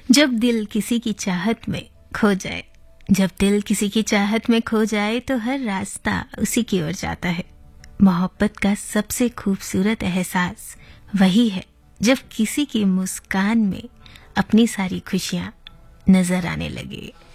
जब दिल किसी की चाहत में खो जाए, जब दिल किसी की चाहत में खो जाए तो हर रास्ता उसी की ओर जाता है। मोहब्बत का सबसे खूबसूरत एहसास वही है जब किसी की मुस्कान में अपनी सारी खुशियां नजर आने लगे।